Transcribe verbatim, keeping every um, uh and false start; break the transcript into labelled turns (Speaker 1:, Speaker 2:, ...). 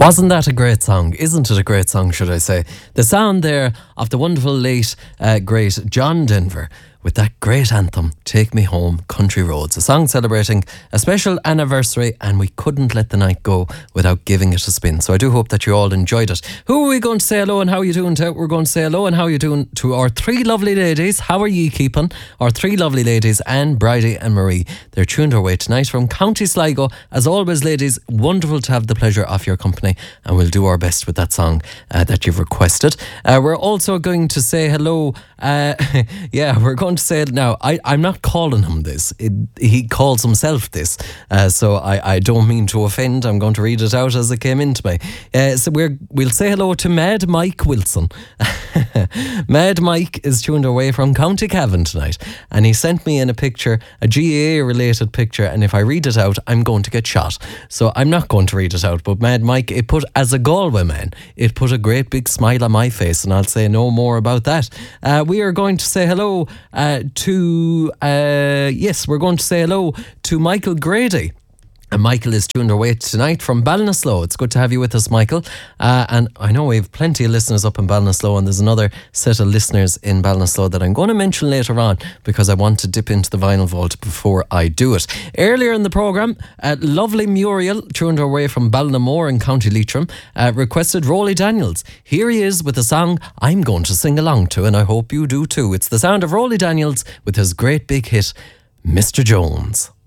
Speaker 1: Wasn't that a great song? Isn't it a great song, should I say? The sound there of the wonderful late, uh, great John Denver with that great anthem, Take Me Home, Country Roads. A song celebrating a special anniversary, and we couldn't let the night go without giving it a spin. So I do hope that you all enjoyed it. Who are we going to say hello and how are you doing to? We're going to say hello and how are you doing to our three lovely ladies. How are you keeping? Our three lovely ladies, Anne, Bridie and Marie. They're tuned our way tonight from County Sligo. As always, ladies, wonderful to have the pleasure of your company, and we'll do our best with that song uh, that you've requested. Uh, we're also going to say hello. Uh, yeah, we're going to say it now. I, I'm not calling him this. It, he calls himself this. Uh, so I, I don't mean to offend. I'm going to read it out as it came into me. Uh, so we're, we'll say hello to Mad Mike Wilson. Mad Mike is tuned away from County Cavan tonight, and he sent me in a picture, a G A A related picture, and if I read it out, I'm going to get shot. So I'm not going to read it out, but Mad Mike, it put, as a Galway man, it put a great big smile on my face, and I'll say no more about that. Uh, we are going to say hello uh, to, uh, yes, we're going to say hello to Michael Grady. And Michael is tuned our way tonight from Ballinasloe. It's good to have you with us, Michael. Uh, and I know we have plenty of listeners up in Ballinasloe, and there's another set of listeners in Ballinasloe that I'm going to mention later on because I want to dip into the vinyl vault before I do it. Earlier in the programme, uh, lovely Muriel, tuned our way from Ballinamore in County Leitrim, uh, requested Rolly Daniels. Here he is with a song I'm going to sing along to, and I hope you do too. It's the sound of Rolly Daniels with his great big hit, Mister Jones.